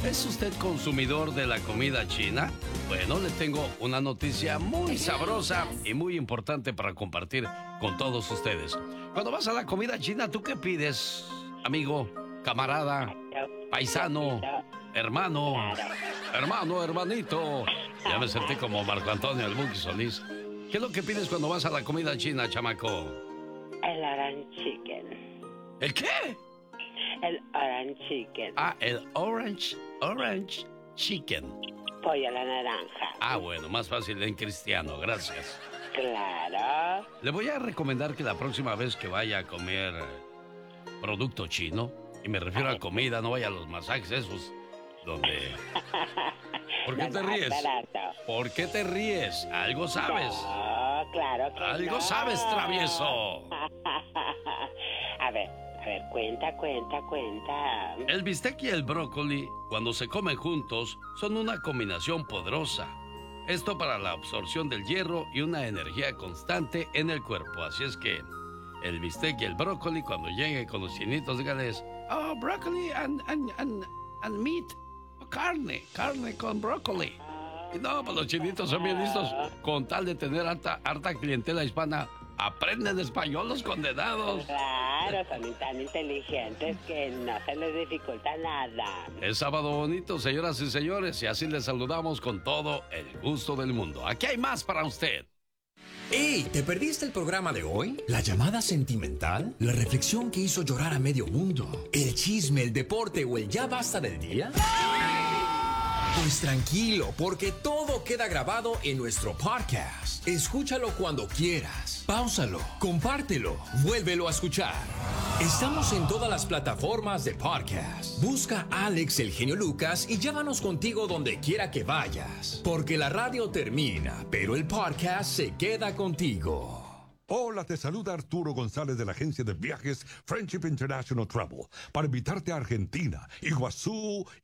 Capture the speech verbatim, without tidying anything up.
¿Es usted consumidor de la comida china? Bueno, le tengo una noticia muy sabrosa y muy importante para compartir con todos ustedes. Cuando vas a la comida china, ¿tú qué pides, amigo, camarada, paisano, hermano, hermano, hermanito? Ya me sentí como Marco Antonio, el Buki Solís. ¿Qué es lo que pides cuando vas a la comida china, chamaco? El orange chicken. ¿El qué? El orange chicken. Ah, el orange, orange chicken. Pollo a la naranja. Ah, bueno, más fácil en cristiano, gracias. Claro. Le voy a recomendar que la próxima vez que vaya a comer producto chino, y me refiero a comida, no vaya a los masajes esos, donde... ¿Por qué te ríes? ¿Por qué te ríes? Algo sabes. No, claro que Algo no. sabes, travieso. A ver, a ver, cuenta, cuenta, cuenta. El bistec y el brócoli, cuando se comen juntos, son una combinación poderosa. Esto para la absorción del hierro y una energía constante en el cuerpo. Así es que el bistec y el brócoli, cuando llegue con los chinitos, dígales, oh, brócoli and, and, and, and meat. Carne, carne con brócoli. Y no, pues los chinitos son bien listos. Con tal de tener harta, harta clientela hispana, aprenden español los condenados. Claro, son tan inteligentes que no se les dificulta nada. Es sábado bonito, señoras y señores, y así les saludamos con todo el gusto del mundo. Aquí hay más para usted. ¡Ey! ¿Te perdiste el programa de hoy? ¿La llamada sentimental? ¿La reflexión que hizo llorar a medio mundo? ¿El chisme, el deporte o el ya basta del día? Pues tranquilo, porque todo queda grabado en nuestro podcast. Escúchalo cuando quieras. Páusalo, compártelo, vuélvelo a escuchar. Estamos en todas las plataformas de podcast. Busca a Alex el Genio Lucas y llévanos contigo donde quiera que vayas. Porque la radio termina, pero el podcast se queda contigo. Hola, te saluda Arturo González de la agencia de viajes Friendship International Travel para invitarte a Argentina, Iguazú